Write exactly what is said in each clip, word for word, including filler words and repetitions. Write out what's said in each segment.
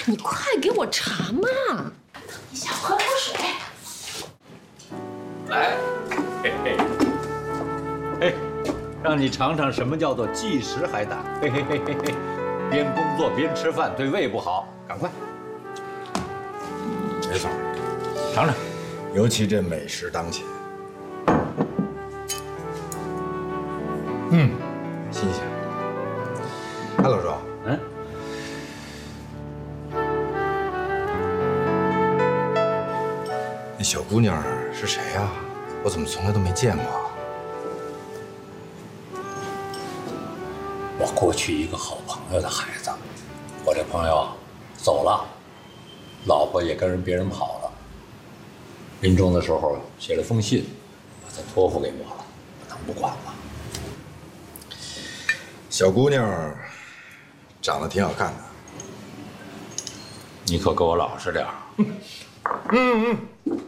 你快给我查嘛！ 你想喝口水？ 来，嘿嘿，嘿，让你尝尝什么叫做忌食海胆。嘿嘿嘿嘿嘿，边工作边吃饭对胃不好，赶快。 没错， 尝尝。 尤其这美食当前，嗯，新鲜。哎，老周， 嗯。 那小姑娘是谁呀？我怎么从来都没见过？ 我过去一个好朋友的孩子，我这朋友走了，老婆也跟人别人跑了。临终的时候写了封信，把他托付给我了，我当不管了。 小姑娘长得挺好看的， 你可给我老实点儿。 嗯嗯。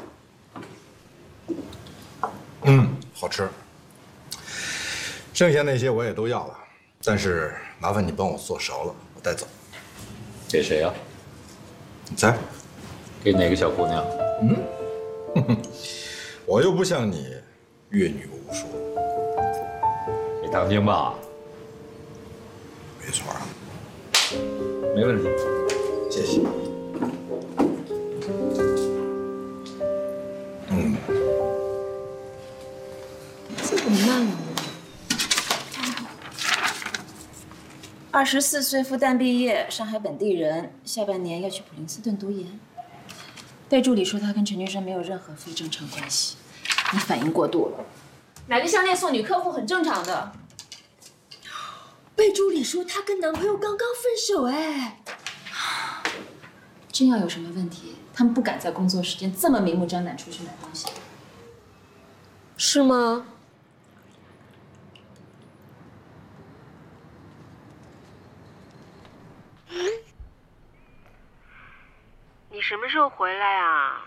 嗯，好吃。剩下那些我也都要了，但是麻烦你帮我做熟了，我带走。 给谁呀？ 你猜？ 给哪个小姑娘？ 嗯，我又不像你阅女无数。 给唐晶吧？ 没错啊， 没问题。 谢谢。嗯。 这么慢啊！ 二十四岁复旦毕业，上海本地人，下半年要去普林斯顿读研。被助理说他跟陈俊生没有任何非正常关系，你反应过度了。买个项链送女客户很正常的。 被助理说她跟男朋友刚刚分手，哎， 真要有什么问题，他们不敢在工作时间这么明目张胆出去买东西。 是吗？ 你什么时候回来啊？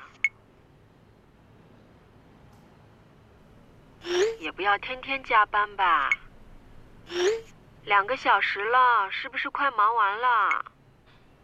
也不要天天加班吧。两个小时了，是不是快忙完了？